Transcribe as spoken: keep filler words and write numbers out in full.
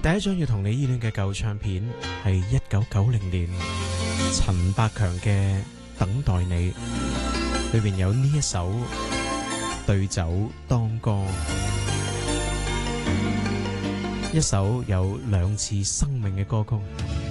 第一張要同你依戀嘅舊唱片係一九九零年陳百強嘅《等待你》，裏面有呢一首對酒當歌，一首有兩次生命嘅歌曲。